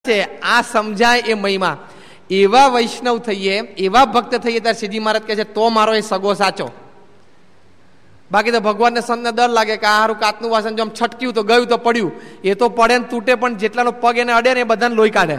છે આ સમજાય એ મહિમા. એવા વૈષ્ણવ થઈએ, એવા ભક્ત થઈએ ત્યારે શ્રીજી મહારાજ કહે છે તો મારો એ સગો સાચો. બાકી તો ભગવાનને સંતને ડર લાગે કે આ હારું કાચનું વાસણ જો આમ છટક્યું તો ગયું તો પડ્યું, એ તો પડે ને તૂટે પણ જેટલાનો પગ એને અડે ને એ બધાને લોહી કાઢે.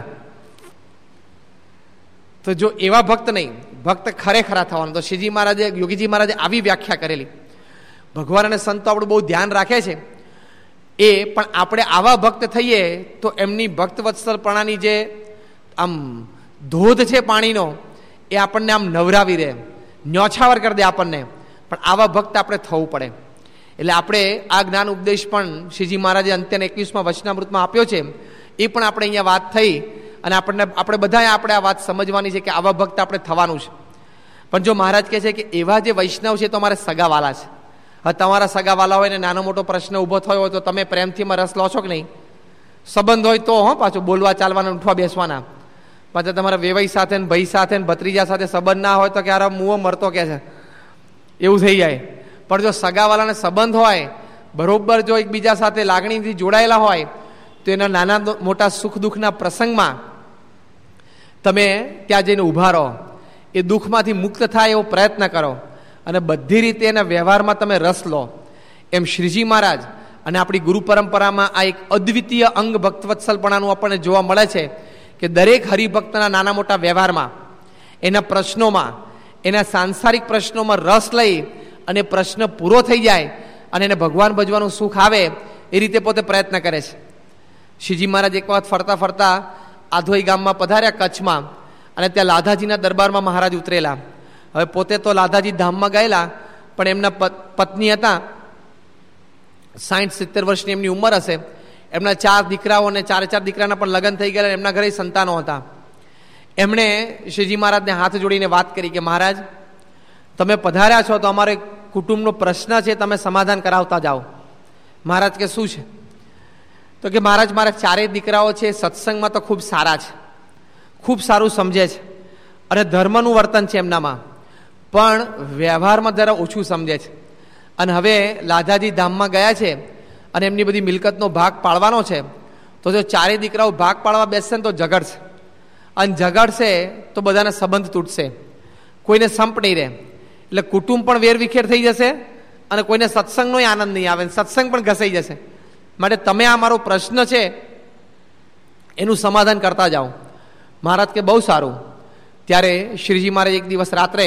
તો જો એવા ભક્ત નહીં, ભક્ત ખરેખરા થવાનું. તો શ્રીજી મહારાજે, યોગીજી મહારાજે આવી વ્યાખ્યા કરેલી. ભગવાન અને સંતો આપણું બહુ ધ્યાન રાખે છે એ, પણ આપણે આવા ભક્ત થઈએ તો એમની ભક્તવત્સલપણાની જે આમ ધોધ છે પાણીનો, એ આપણને આમ નવરાવી દે, ન્યોછાવર કરી દે આપણને. પણ આવા ભક્ત આપણે થવું પડે. એટલે આપણે આ જ્ઞાન ઉપદેશ પણ શ્રીજી મહારાજે અંત્યના 21મા વચનામૃતમાં આપ્યો છે. એ પણ આપણે અહીંયા વાત થઈ અને આપણે બધાએ આપણે આ વાત સમજવાની છે કે આવા ભક્ત આપણે થવાનું છે. પણ જો મહારાજ કહે છે કે એવા જે વૈષ્ણવ છે તો અમારે સગાવાલા છે. હવે તમારા સગાવાલા હોય ને નાનો મોટો પ્રશ્ન ઊભો થયો હોય તો તમે પ્રેમથી એમાં રસ લો છો કે નહીં? સંબંધ હોય તો પાછું બોલવા ચાલવાના, ઉઠવા બેસવાના. પાછા તમારા વેવાઈ સાથે ને ભાઈ સાથે ને ભત્રીજા સાથે સંબંધ ના હોય તો ક્યારે મુવો મરતો કે છે એવું થઈ જાય. પણ જો સગાવાલાને સંબંધ હોય, બરોબર જો એકબીજા સાથે લાગણીથી જોડાયેલા હોય તો એના નાના મોટા સુખ દુઃખના પ્રસંગમાં તમે ત્યાં જઈને ઊભા રહો, એ દુઃખમાંથી મુક્ત થાય એવો પ્રયત્ન કરો અને બધી રીતે એના વ્યવહારમાં તમે રસ લો. એમ શ્રીજી મહારાજ અને આપણી ગુરુ પરંપરામાં આ એક અદ્વિતીય અંગ ભક્તવત્સલપણાનું આપણને જોવા મળે છે કે દરેક હરિભક્તના નાના મોટા વ્યવહારમાં, એના પ્રશ્નોમાં, એના સાંસારિક પ્રશ્નોમાં રસ લઈ અને પ્રશ્ન પૂરો થઈ જાય અને એને ભગવાન ભજવાનું સુખ આવે એ રીતે પોતે પ્રયત્ન કરે છે. શ્રીજી મહારાજ એક વખત ફરતા ફરતા આધોઈ ગામમાં પધાર્યા કચ્છમાં, અને ત્યાં લાધાજીના દરબારમાં મહારાજ ઉતરેલા. હવે પોતે તો લાધાજી ધામમાં ગયેલા, પણ એમના પત્ની હતા, 60-70 વર્ષની એમની ઉંમર હશે. એમના 4 દીકરાઓ અને 4 દીકરાના પણ લગ્ન થઈ ગયેલા, એમના ઘરે સંતાનો હતા. એમણે શ્રીજી મહારાજને હાથ જોડીને વાત કરી કે મહારાજ, તમે પધાર્યા છો તો અમારે કુટુંબનો પ્રશ્ન છે, તમે સમાધાન કરાવતા જાઓ. મહારાજ કે શું છે? તો કે મહારાજ, મારા 4 દીકરાઓ છે, સત્સંગમાં તો ખૂબ સારા છે, ખૂબ સારું સમજે છે અને ધર્મનું વર્તન છે એમનામાં, પણ વ્યવહારમાં જરા ઓછું સમજે છે. અને હવે લાધાજી ધામમાં ગયા છે અને એમની બધી મિલકતનો ભાગ પાડવાનો છે. તો જો 4 દીકરાઓ ભાગ પાડવા બેસશે ને તો ઝઘડશે, અને ઝઘડશે તો બધાના સંબંધ તૂટશે, કોઈને સંપ નહીં રહે. એટલે કુટુંબ પણ વેરવિખેર થઈ જશે અને કોઈને સત્સંગનો આનંદ નહીં આવે, સત્સંગ પણ ઘસાઈ જશે. માટે તમે આ મારો પ્રશ્ન છે એનું સમાધાન કરતા જાઓ. મહારાજ કે બહુ સારું. ત્યારે શ્રીજી મહારાજ એક દિવસ રાત્રે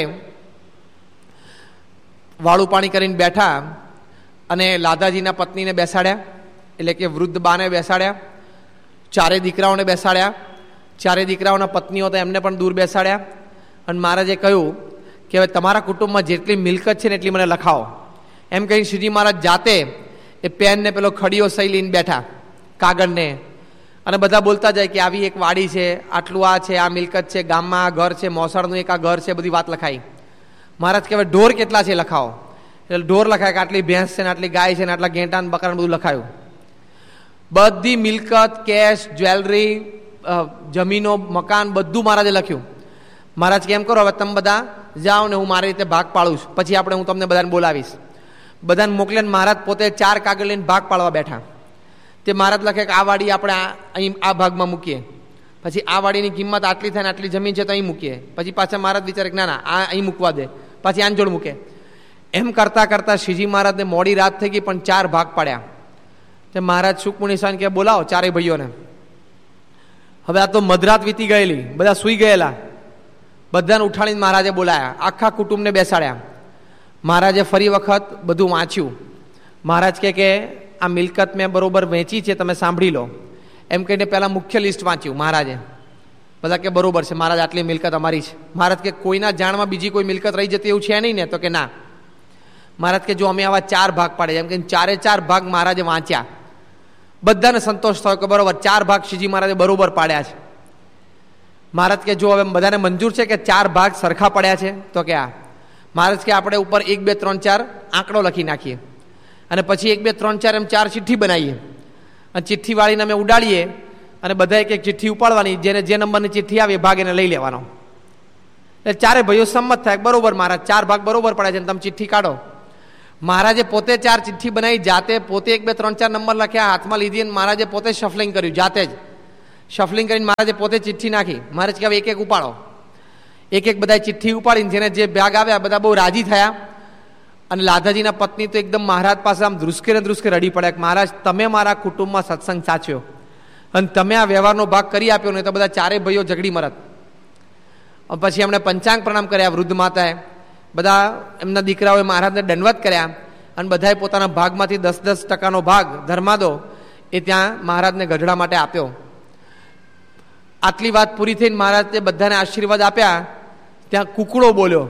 વાળું પાણી કરીને બેઠા અને લાદાજીના પત્નીને બેસાડ્યા, એટલે કે વૃદ્ધ બાને બેસાડ્યા, 4 દીકરાઓને બેસાડ્યા, 4 દીકરાઓના પત્નીઓ તો એમને પણ દૂર બેસાડ્યા. અને મહારાજે કહ્યું કે હવે તમારા કુટુંબમાં જેટલી મિલકત છે ને એટલી મને લખાવો. એમ કહીને શ્રીજી મહારાજ જાતે એ પેનને પેલો ખડીયો સહી લઈને બેઠા, કાગળને, અને બધા બોલતા જાય કે આવી એક વાડી છે, આટલું આ છે, આ મિલકત છે, ગામમાં આ ઘર છે, મોસાળનું એક આ ઘર છે, બધી વાત લખાઈ. મહારાજ કહેવાય ઢોર કેટલા છે લખાવો. એટલે ઢોર લખાય કે આટલી ભેંસ છે ને આટલી ગાય છે ને આટલા ઘેંટા ને બકરા બધું લખાયું. બધી મિલકત, કેશ, જ્વેલરી, જમીનો, મકાન બધું મહારાજે લખ્યું. મહારાજ કેમ કરો, હવે તમે બધા જાઓ ને હું મારી રીતે ભાગ પાડું છું, પછી હું તમને બધાને બોલાવીશ. બધાને મોકલે ને મહારાજ પોતે 4 કાગળ લઈને ભાગ પાડવા બેઠા. તે મહારાજ લખે કે આ વાડી આપણે અહીં આ ભાગમાં મૂકીએ, પછી આ વાડીની કિંમત આટલી થાય ને આટલી જમીન છે તો અહીં મૂકીએ. પછી પાછા મહારાજ વિચારે કે ના ના આ અહીં મૂકવા દે, પછી આન જોડ મૂકે. એમ કરતાં કરતાં શ્રીજી મહારાજને મોડી રાત થઈ ગઈ, પણ 4 ભાગ પાડ્યા. તે મહારાજ સુખમુનિ સ્વામી કે બોલાવો 4 ભાઈઓને. હવે આ તો મધરાત વીતી ગયેલી, બધા સૂઈ ગયેલા. બધાને ઉઠાડીને મહારાજે બોલાયા, આખા કુટુંબને બેસાડ્યા. મહારાજે ફરી વખત બધું વાંચ્યું. મહારાજ કે આ મિલકત મેં બરોબર વેચી છે, તમે સાંભળી લો. એમ કહીને પહેલાં મુખ્ય લિસ્ટ વાંચ્યું મહારાજે. બધા કે બરોબર છે મહારાજ, આટલી મિલકત અમારી છે. મહારાજ કે કોઈના જાણમાં બીજી કોઈ મિલકત રહી જતી એવું છે નહીં ને? તો કે ના. મહારાજ કે જો અમે આવા 4 ભાગ પાડે, એમ કે 4 ભાગ મહારાજે વાંચ્યા. બધાને સંતોષ થયો કે બરોબર 4 ભાગ શ્રીજી મહારાજે બરોબર પાડ્યા છે. મહારાજ કે જો હવે બધાને મંજૂર છે કે 4 ભાગ સરખા પડ્યા છે? તો કે આ. મહારાજ કે આપણે ઉપર 1, 2, 3, 4 આંકડો લખી નાખીએ અને પછી 1, 2, 3, 4 એમ 4 ચિઠ્ઠી બનાવીએ અને ચિઠ્ઠી વાળીને અમે ઉડાડીએ અને બધા એક ચિઠ્ઠી ઉપાડવાની, જેને જે નંબરની ચિઠ્ઠી આવે એ ભાગ એને લઈ લેવાનો. એટલે 4 ભાઈઓ સંમત થાય, બરોબર મહારાજ 4 ભાગ બરોબર પડે છે, તમે ચિઠ્ઠી કાઢો. મહારાજે પોતે 4 ચિઠ્ઠી બનાવી, જાતે પોતે 1, 2, 3, 4 નંબર લખ્યા, હાથમાં લીધી અને મહારાજે પોતે શફલિંગ કર્યું જાતે જ શફલિંગ કરીને મહારાજે પોતે ચિઠ્ઠી નાખી. મહારાજ કે હવે એક એક ઉપાડો. એક એક બધા ચિઠ્ઠી ઉપાડીને જેને જે ભાગ આવ્યા બધા બહુ રાજી થયા. અને લાધાજીના પત્ની તો એકદમ મહારાજ પાસે આમ ધ્રુસકે ને ધ્રુસકે રડી પડ્યા કે મહારાજ તમે મારા કુટુંબમાં સત્સંગ સાચ્યો અને તમે આ વ્યવહારનો ભાગ કરી આપ્યો ને તો બધા ચારે ભાઈઓ ઝઘડી મરત. પછી એમણે પંચાંગ પ્રણામ કર્યા. વૃદ્ધ માતાએ બધા એમના દીકરાઓએ મહારાજને દંડવત કર્યા અને બધાએ પોતાના ભાગમાંથી 10% ભાગ ધર્માદો એ ત્યાં મહારાજને ગઢડા માટે આપ્યો. આટલી વાત પૂરી થઈને મહારાજે બધાને આશીર્વાદ આપ્યા. ત્યાં કુકડો બોલ્યો.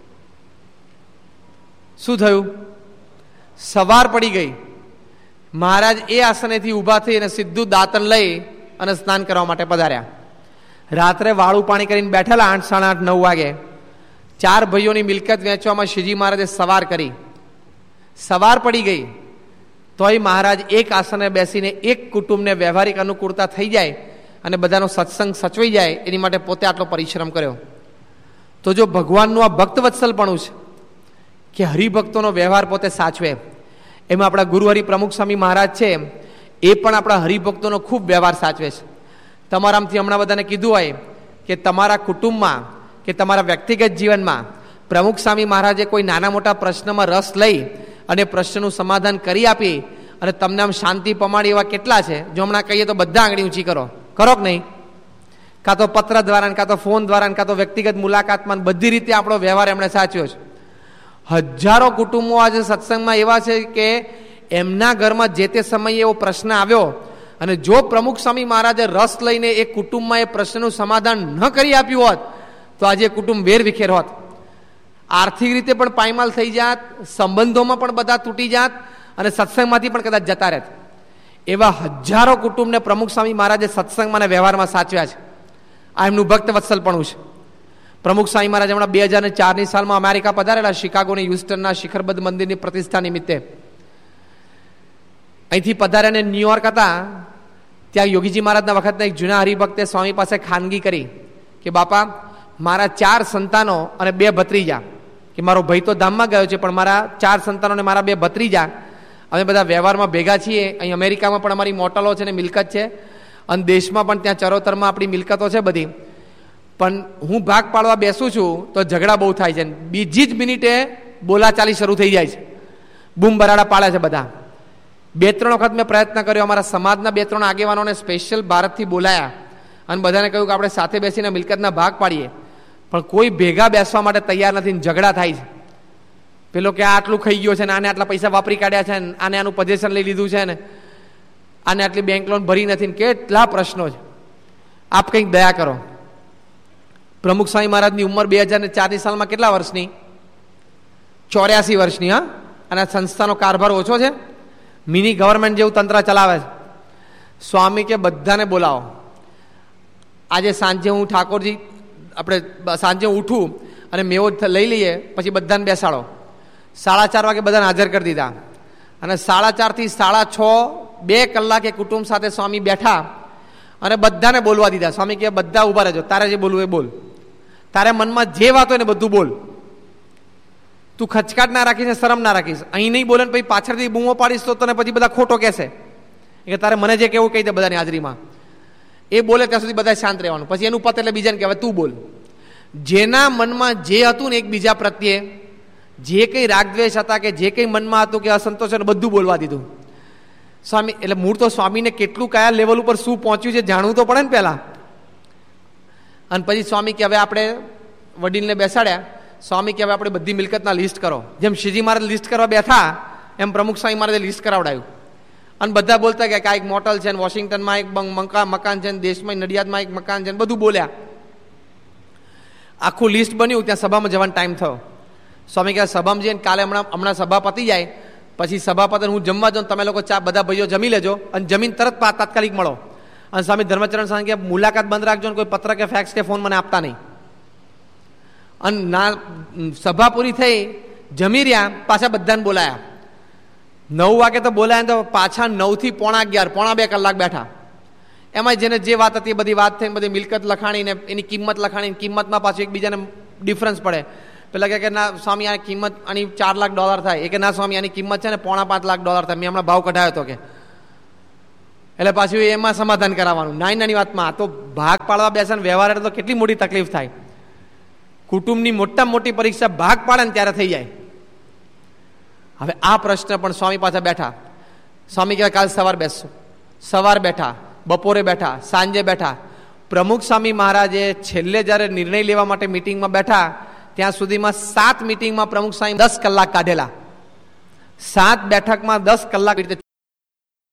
શું થયું? સવાર પડી ગઈ. મહારાજ એ આસનેથી ઊભા થઈ અને સીધું દાંતણ લઈ અને સ્નાન કરવા માટે પધાર્યા. રાત્રે વાળું પાણી કરીને બેઠેલા 8, 8:30, 9 વાગે. 4 ભાઈઓની મિલકત વેચવામાં શ્રીજી મહારાજે સવાર કરી. સવાર પડી ગઈ તોય મહારાજ એક આસને બેસીને એક કુટુંબને વ્યવહારિક અનુકૂળતા થઈ જાય અને બધાનો સત્સંગ સચવાઈ જાય એની માટે પોતે આટલો પરિશ્રમ કર્યો. તો જો ભગવાનનું આ ભક્તવત્સલપણું છે કે હરિભક્તોનો વ્યવહાર પોતે સાચવે. એમાં આપણા ગુરુ હરિ પ્રમુખ સ્વામી મહારાજ છે એ પણ આપણા હરિભક્તોનો ખૂબ વ્યવહાર સાચવે છે. તમારામાંથી હમણાં બધાને કીધું હોય કે તમારા કુટુંબમાં કે તમારા વ્યક્તિગત જીવનમાં પ્રમુખ સ્વામી મહારાજે કોઈ નાના મોટા પ્રશ્નમાં રસ લઈ અને પ્રશ્નનું સમાધાન કરી આપી અને તમને આમ શાંતિ પમાડી એવા કેટલા છે? જો હમણાં કહીએ તો બધા આંગળી ઊંચી કરો કે નહીં? કાં તો પત્ર દ્વારા, કાં તો ફોન દ્વારા, કાં તો વ્યક્તિગત મુલાકાતમાં બધી રીતે આપણો વ્યવહાર એમણે સાચ્યો છે. હજારો કુટુંબો આજે સત્સંગમાં એવા છે કે એમના ઘરમાં જે તે સમયે એવો પ્રશ્ન આવ્યો અને જો પ્રમુખ સ્વામી મહારાજે રસ લઈને એ કુટુંબમાં એ પ્રશ્નનું સમાધાન ન કરી આપ્યું હોત તો આજે કુટુંબ વેર વિખેર હોત. આર્થિક રીતે પણ પાયમાલ થઈ જાત, સંબંધોમાં પણ બધા તૂટી જાત અને સત્સંગમાંથી પણ કદાચ જતા રહેત. એવા હજારો કુટુંબને પ્રમુખ સ્વામી મહારાજે સત્સંગમાં અને વ્યવહારમાં સાચવ્યા છે. આ એમનું ભક્ત વત્સલપણું છે. પ્રમુખ સ્વામી મહારાજ હમણાં 2004ની સાલમાં અમેરિકા પધારેલા શિકાગોની હ્યુસ્ટનના શિખરબદ્ધ મંદિરની પ્રતિષ્ઠા નિમિત્તે. અહીંથી પધાર્યા અને ન્યુયોર્ક હતા ત્યાં યોગીજી મહારાજના વખતના એક જૂના હરિભક્તે સ્વામી પાસે ખાનગી કરી કે બાપા મારા 4 સંતાનો અને 2 ભત્રીજા, કે મારો ભાઈ તો ધામમાં ગયો છે પણ મારા 4 સંતાનો અને મારા 2 ભત્રીજા, અમે બધા વ્યવહારમાં ભેગા છીએ. અહીં અમેરિકામાં પણ અમારી મોટલો છે ને મિલકત છે અને દેશમાં પણ ત્યાં ચરોતરમાં આપણી મિલકતો છે બધી. પણ હું ભાગ પાડવા બેસું છું તો ઝઘડા બહુ થાય છે. બીજી જ મિનિટે બોલાચાલી શરૂ થઈ જાય છે, બૂમ બરાડા પાડે છે બધા. 2-3 વખત મેં પ્રયત્ન કર્યો. અમારા સમાજના 2-3 આગેવાનોને સ્પેશિયલ ભારતથી બોલાયા અને બધાને કહ્યું કે આપણે સાથે બેસીને મિલકતના ભાગ પાડીએ, પણ કોઈ ભેગા બેસવા માટે તૈયાર નથી. ઝઘડા થાય છે. પેલો કે આટલું ખાઈ ગયો છે ને આને આટલા પૈસા વાપરી કાઢ્યા છે ને આને આનું પોઝિશન લઈ લીધું છે ને આને આટલી બેંક લોન ભરી નથી ને કેટલા પ્રશ્નો છે. આપ કંઈક દયા કરો. પ્રમુખ સ્વામી મહારાજની ઉંમર 2004ની સાલમાં કેટલા વર્ષની? 84 વર્ષની. હા, અને સંસ્થાનો કારભાર ઓછો છે. મિની ગવર્મેન્ટ જેવું તંત્ર ચલાવે છે. સ્વામી કે બધાને બોલાવો. આજે સાંજે હું ઠાકોરજી આપણે સાંજે ઉઠું અને મેવો લઈ લઈએ પછી બધાને બેસાડો. 4:30 વાગે બધાને હાજર કરી દીધા અને 4:30 થી 6:30 2 કલાકે કુટુંબ સાથે સ્વામી બેઠા અને બધાને બોલવા દીધા. સ્વામી કે બધા ઊભા રહેજો, તારે જે બોલવું એ બોલ, તારે મનમાં જે વાત હોય ને બધું બોલ, તું ખચકાટ ના રાખીશ ને શરમ ના રાખીશ. અહીં નહીં બોલે ને પછી પાછળથી બૂમો પાડીશ તો તને પછી બધા ખોટો કહેશે કે તારે મને જે કેવું કહી દે બધાની હાજરીમાં. એ બોલે ત્યાં સુધી બધા શાંત રહેવાનું. પછી એનું પત એટલે બીજાને કહેવાય તું બોલ. જેના મનમાં જે હતું ને એકબીજા પ્રત્યે જે કંઈ રાગદ્વેષ હતા કે જે કંઈ મનમાં હતું કે અસંતોષ હતું બધું બોલવા દીધું. સ્વામી એટલે મૂળ તો સ્વામીને કેટલું કયા લેવલ ઉપર શું પહોંચ્યું છે જાણવું તો પડે ને પહેલા. અને પછી સ્વામી કે હવે આપણે વડીલને બેસાડ્યા. સ્વામી કે હવે આપણે બધી મિલકતના લિસ્ટ કરો. જેમ શ્રીજી મહારાજ લિસ્ટ કરવા બેઠા એમ પ્રમુખ સ્વામી મહારાજે લિસ્ટ કરાવડાયું અને બધા બોલતા ગયા કે આ એક મોટલ છે ને વોશિંગ્ટનમાં એક મકાન છે ને દેશમાં નડિયાદમાં એક મકાન છે ને બધું બોલ્યા. આખું લિસ્ટ બન્યું. ત્યાં સભામાં જવાનો ટાઈમ થયો. સ્વામી કહે સભામાં જઈને કાલે હમણાં સભા પતી જાય પછી સભા પતે હું જમવા જાઉં, તમે લોકો બધા ભાઈઓ જમી લેજો અને જમીન તરત તાત્કાલિક મળો. અને સ્વામી ધર્મચરણ સ્વામી કે મુલાકાત બંધ રાખજો ને કોઈ પત્ર કે ફેક્સ કે ફોન મને આપતા નહીં. અને ના સભા પૂરી થઈ જમી રહ્યા પાછા બધાને બોલાયા. 9 વાગે તો બોલાયા તો પાછા 9 થી 11:15 પોણા 2 કલાક બેઠા. એમાં જેને જે વાત હતી બધી વાત થઈ, બધી મિલકત લખાણીને એની કિંમત લખાણી, કિંમતમાં પાછું એકબીજાને ડિફરન્સ પડે. પેલા કે ના સ્વામી આની કિંમત આની $4 લાખ થાય. એ કે ના સ્વામી આની કિંમત છે ને $4.5 લાખ થાય. મેં હમણાં ભાવ કઢાયો હતો કે એટલે પાછું એમાં સમાધાન કરાવવાનું, નાની નાની વાતમાં. આ તો ભાગ પાડવા બેસે ને વ્યવહાર એટલે તો કેટલી મોટી તકલીફ થાય. કુટુંબની મોટામાં મોટી પરીક્ષા ભાગ પાડે ને ત્યારે થઈ જાય. હવે આ પ્રશ્ન પણ સ્વામી પાછા બેઠા. સ્વામી કહેવાય કાલ સવાર બેસશું. સવાર બેઠા, બપોરે બેઠા, સાંજે બેઠા. પ્રમુખ સ્વામી મહારાજે છેલ્લે જ્યારે નિર્ણય લેવા માટે મિટિંગમાં બેઠા ત્યાં સુધીમાં 7 મિટિંગમાં પ્રમુખ સ્વામી 10 કલાક કાઢેલા. 7 બેઠકમાં 10 કલાક રીતે